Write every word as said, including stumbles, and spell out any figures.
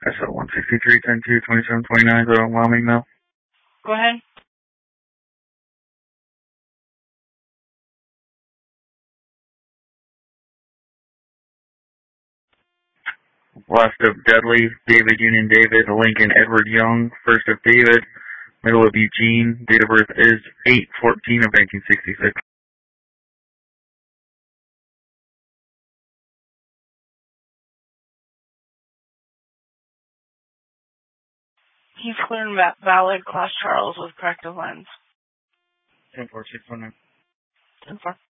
S L one sixty-three, ten two, twenty-seven twenty-nine, overwhelming now. Go ahead. Last of Dudley, David Union David, Lincoln Edward Young, first of David, middle of Eugene, date of birth is eight fourteen of nineteen sixty-six. He's clear and valid, Class Charles with corrective lens. ten four, six one nine. ten four.